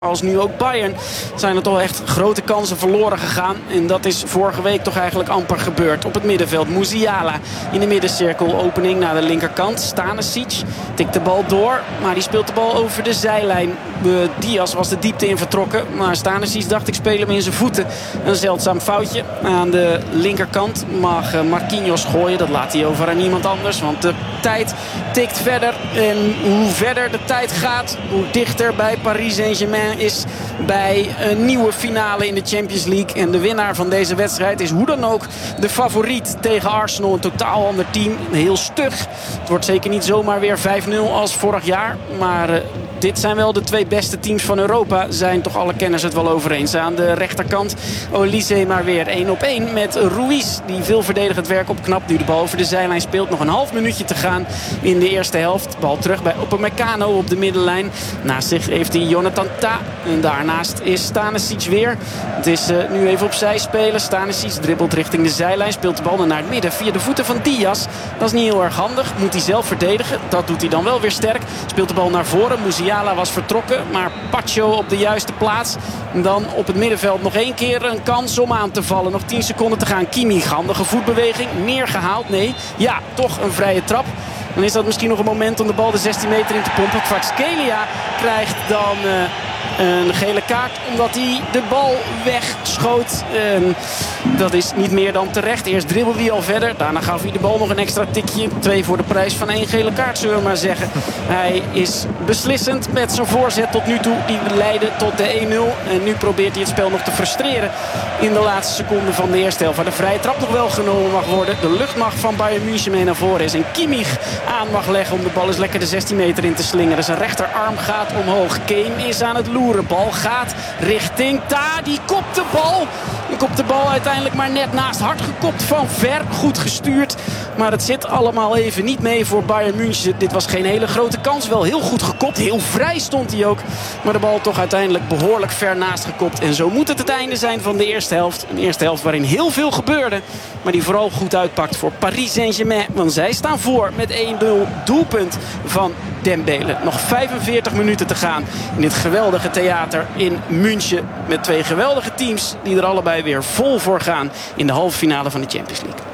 als nu ook Bayern zijn er toch echt grote kansen verloren gegaan. En dat is vorige week toch eigenlijk amper gebeurd. Op het middenveld Musiala in de middencirkel. Opening naar de linkerkant. Stanisic tikt de bal door. Maar die speelt de bal over de zijlijn. Diaz was de diepte in vertrokken. Maar Stanisic dacht ik speel hem in zijn voeten. Een zeldzaam foutje. Aan de linkerkant mag Marquinhos gooien. Dat laat hij over aan niemand anders. Want de tijd tikt verder. En hoe verder de tijd gaat, hoe dichter bij Paris Saint-Germain is bij een nieuwe finale in de Champions League. En de winnaar van deze wedstrijd is hoe dan ook de favoriet tegen Arsenal. Een totaal ander team. Heel stug. Het wordt zeker niet zomaar weer 5-0 als vorig jaar. Maar dit zijn wel de twee beste teams van Europa. Zijn toch alle kenners het wel over eens. Aan de rechterkant Olise maar weer 1-op-1 met Ruiz. Die veel verdedigend werk opknapt. Nu de bal over de zijlijn speelt. Nog een half minuutje te gaan in de eerste helft. Bal terug bij Upamecano op de middenlijn. Naast zich heeft hij Jonathan Tah. En daarnaast is Stanisic weer. Het is nu even opzij spelen. Stanisic dribbelt richting de zijlijn. Speelt de bal dan naar het midden via de voeten van Diaz. Dat is niet heel erg handig. Moet hij zelf verdedigen. Dat doet hij dan wel weer sterk. Speelt de bal naar voren. Musiala was vertrokken. Maar Pacho op de juiste plaats. En dan op het middenveld nog één keer een kans om aan te vallen. Nog 10 seconden te gaan. Kimmich, handige voetbeweging. Meer gehaald. Nee. Ja, toch een vrije trap. Dan is dat misschien nog een moment om de bal de 16 meter in te pompen. Kvaratskhelia krijgt dan een gele kaart omdat hij de bal wegschoot. Dat is niet meer dan terecht. Eerst dribbelde hij al verder. Daarna gaf hij de bal nog een extra tikje. 2 voor de prijs van 1 gele kaart, zullen we maar zeggen. Hij is beslissend met zijn voorzet tot nu toe. Die leidde tot de 1-0. En nu probeert hij het spel nog te frustreren in de laatste seconde van de eerste helft. Waar de vrije trap nog wel genomen mag worden. De luchtmacht van Bayern München mee naar voren is. En Kimmich aan mag leggen om de bal eens lekker de 16 meter in te slingeren. Zijn rechterarm gaat omhoog. Kane is aan het loeren. Bal gaat richting Tah. Die kopt de bal. Die kopt de bal uiteindelijk maar net naast. Hard gekopt van ver. Goed gestuurd. Maar het zit allemaal even niet mee voor Bayern München. Dit was geen hele grote kans. Wel heel goed gekopt. Heel vrij stond hij ook. Maar de bal toch uiteindelijk behoorlijk ver naast gekopt. En zo moet het einde zijn van de eerste helft. Een eerste helft waarin heel veel gebeurde. Maar die vooral goed uitpakt voor Paris Saint-Germain. Want zij staan voor met 1-0 doelpunt van Dembele. Nog 45 minuten te gaan in dit geweldige theater in München. Met 2 geweldige teams die er allebei weer vol voor gaan in de halve finale van de Champions League.